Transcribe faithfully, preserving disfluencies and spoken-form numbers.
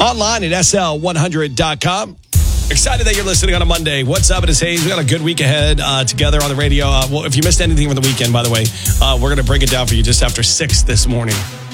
online at S L one hundred dot com. Excited that you're listening on a Monday. What's up? It is Hayes. We got a good week ahead uh, together on the radio. Uh, well, if you missed anything from the weekend, by the way, uh, we're going to break it down for you just after six this morning.